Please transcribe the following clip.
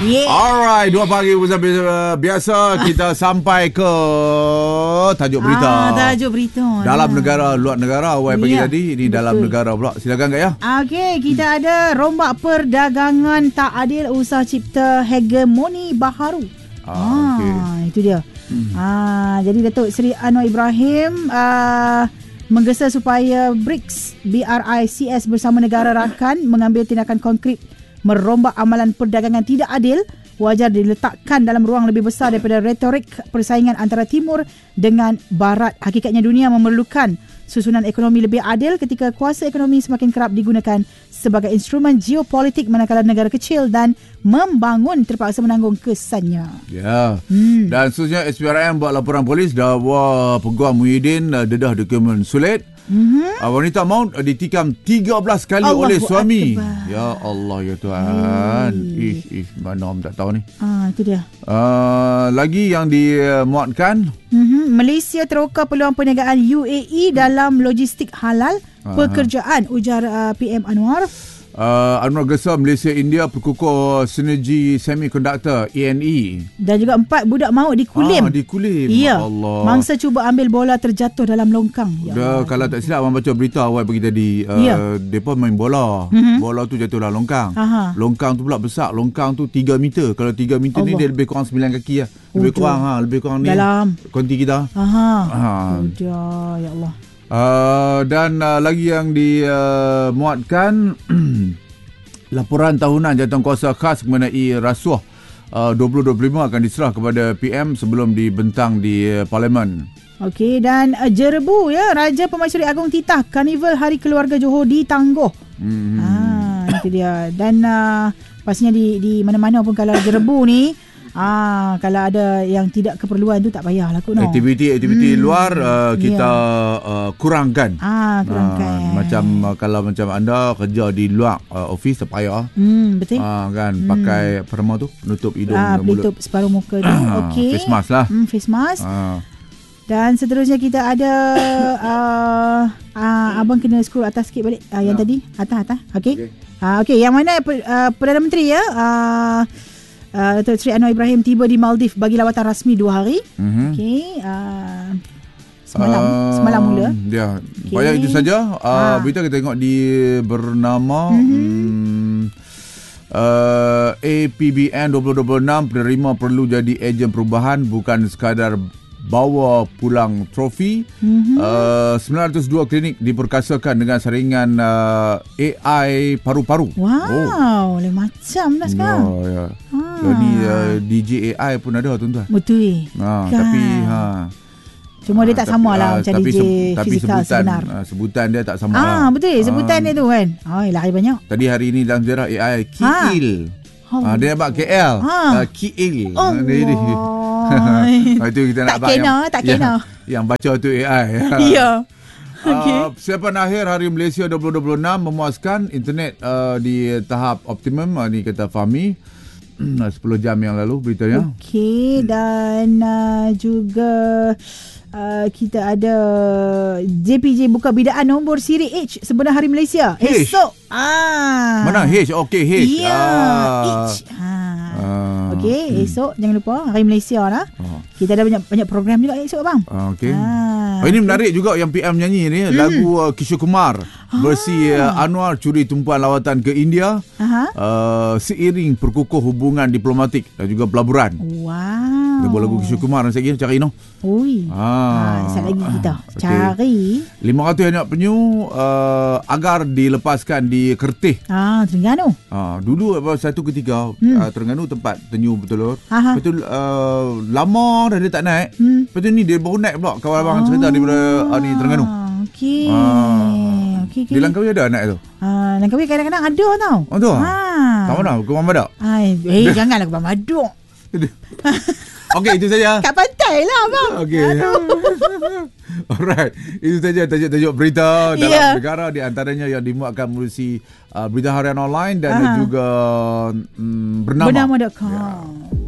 Yeah. Alright, 2 pagi bersama biasa kita sampai ke tajuk berita. Tajuk berita. Dalam negara, luar negara. Awal pagi tadi, ini dalam negara pula. Silakan Kak ya. Okey, kita ada rombak perdagangan tak adil usaha cipta hegemoni baharu. Okay. Itu dia. Jadi Datuk Seri Anwar Ibrahim menggesa supaya BRICS bersama negara rakan mengambil tindakan konkret merombak amalan perdagangan tidak adil, wajar diletakkan dalam ruang lebih besar daripada retorik persaingan antara timur dengan barat. Hakikatnya dunia memerlukan susunan ekonomi lebih adil ketika kuasa ekonomi semakin kerap digunakan sebagai instrumen geopolitik manakala negara kecil dan membangun terpaksa menanggung kesannya. Ya. Dan seterusnya SPRM buat laporan polis dakwa Peguam Muhyiddin dedah dokumen sulit. Wanita maut ditikam 13 kali oleh suami. Akbar. Ya Allah ya Tuhan. Mana tak tahu ni. Itu dia. Lagi yang dimuatkan. Malaysia terokar peluang perniagaan UAE dalam logistik halal pekerjaan, ujar PM Anwar. Anwar gesa Malaysia India perkukuh sinergi semikonduktor ENE. Dan juga 4 budak maut di Kulim. Di Kulim. Ya. Allah. Mangsa cuba ambil bola terjatuh dalam longkang. Ya kalau tak silap abang baca berita awal pagi tadi, depa main bola. Bola tu jatuh dalam longkang. Longkang tu pula besar. Longkang tu 3 meter. Kalau 3 meter ni dia lebih kurang 9 kaki lah. Lebih kurang ni. Dalam konti kita. Udah, ya Allah. Dan lagi yang dimuatkan laporan tahunan jawatankuasa khas mengenai rasuah 2025 akan diserah kepada PM sebelum dibentang di Parlimen. Okey, dan Jerebu ya, Raja Pemaisuri Agung titah Karnival Hari Keluarga Johor ditangguh. Itu dia. Dan pastinya di mana-mana pun kalau Jerebu ni kalau ada yang tidak keperluan tu tak payahlah kot. Aktiviti luar kita kurangkan. Macam kalau macam anda kerja di luar office tak payah. Betul. Kan pakai perma tu penutup hidung dan mulut. Penutup separuh muka tu. Okey. Face mask lah. Face mask. Dan seterusnya kita ada abang kena scroll atas sikit balik yang tadi. Atas. Okey. Okey, yang mana Perdana Menteri ya Datuk Seri Anwar Ibrahim tiba di Maldives bagi lawatan rasmi 2 hari. Okey. Semalam mula. Ya. Banyak itu saja. Berita kita tengok di bernama APBN 2026 penerima perlu jadi ejen perubahan bukan sekadar bawa pulang trofi. 902 klinik diperkasakan dengan saringan AI paru-paru. Wow, lain macam dah sekarang. Ya. Jadi DJ AI pun ada tuan-tuan. Betul. Kan. Tapi cuma dia tak sama lah macam DJ fizikal sebenar. Sebutan dia tak sama lah. Betul, sebutan dia tu kan. Lari banyak. Tadi hari ni dalam sejarah AI Kiil. Dia nampak KL. Kiil. Itu kita nak tak kena. Yang baca tu AI. Ya. Persiapan akhir Hari Malaysia 2026 memuaskan internet di tahap optimum. Ni kata Fahmi 10 jam yang lalu beritanya. Okey, dan juga kita ada JPJ buka bidaan nombor siri H sebenar Hari Malaysia esok. Mana H? Okey, H. Ya, H. Okey, esok jangan lupa Hari Malaysia lah. Kita ada banyak program juga esok bang. Okey. Ini menarik juga yang PM nyanyi ni lagu Kishore Kumar versi Anwar curi tumpuan lawatan ke India. Seiring perkukuh hubungan diplomatik dan juga pelaburan. Wow. Dia buat lagu Kishore Kumar saya kira cari sekali lagi kita cari 500 anak penyu agar dilepaskan di Kertih. Terengganu. Dulu satu ketika Terengganu tempat penyu bertelur. Betul lama dah dia tak naik. Lepas ni dia baru naik pula. Kawan abang cerita daripada ni Terengganu. Okey. Di Langkawi ada anak tu? Langkawi kadang-kadang ada tau. Tu? Kat mana? Ke Mamadok? Janganlah ke Mamadok. Okey, itu saja. Kat pantai lah bang. Okey. Alright. Itu saja tajuk-tajuk berita dalam negara, di antaranya yang dimuatkan melalui berita harian online dan juga bernama. Bernama.com.